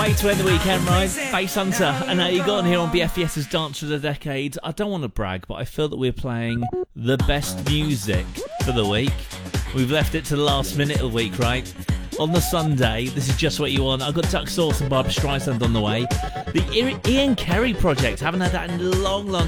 way to end the weekend, right? Bass Hunter, and you got on here on BFBS's Dance of the Decade. I don't want to brag, but I feel that we're playing the best music for the week. We've left it to the last minute of the week, right? On the Sunday, this is just what you want. I've got Duck Sauce and Barbra Streisand on the way. The Ian Kerry project, haven't had that in a long